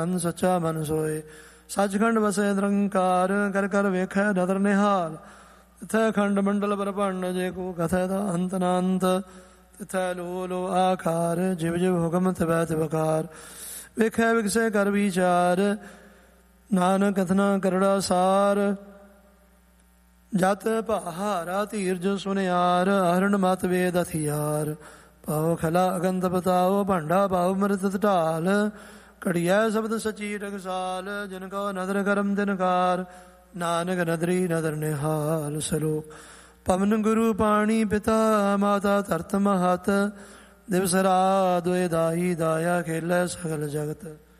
ਸੱਚਾ ਮਨ ਸੋਏ। ਸੱਚਖੰਡ ਵਸੈ ਨਿਰੰਕਾਰ, ਕਰ ਕਰ ਵੇਖੈ ਨਦਰ ਨਿਹਾਲ। ਤਿਥੈ ਖੰਡ ਮੰਡਲ ਬ੍ਰਹਮੰਡ, ਜੇ ਕੋ ਕਥੈ ਦਾ ਅੰਤ ਨਾ ਅੰਤ। ਤਿਥੈ ਲੋ ਲੋ ਆਕਾਰ, ਜਿਵ ਜਿਵ ਹੁਕਮ ਤਿਵੈ ਤਿਵਕਾਰ। ਵੇਖੈ ਵਿਗਸੈ ਕਰ ਵਿਚਾਰ, ਨਾਨਕ ਕਥਨਾ ਕਰੜਾ ਸਾਰ। ਜਤ ਪਹਾਰਾ ਧੀਰਜ ਸੁਨਿਆਰ, ਹਰਣ ਮਤ ਵੇਦ ਹਥਿਆਰ। ਪਾਉ ਖਲਾ ਅਗੰਤ ਬਤਾਓ, ਭਾਂਡਾ ਪਾਉ ਮ੍ਰਿਤ ਢਾਲ। ਘੜੀਐ ਸ਼ਬਦ ਸਚੀ ਟਕਸਾਲ, ਜਿਨ ਕੋ ਨਦਰ ਕਰਮ ਦਿਨਕਾਰ। ਨਾਨਕ ਨਦਰੀ ਨਦਰ ਨਿਹਾਲ। ਸਲੋਕ। ਪਵਨ ਗੁਰੂ ਪਾਣੀ ਪਿਤਾ, ਮਾਤਾ ਧਰਤ ਮਹਤ। ਦਿਵਸ ਰਾਤ ਦੁਇ ਦਾਈ, ਦਾਇਆ ਖੇਲੈ ਸਗਲ ਜਗਤ।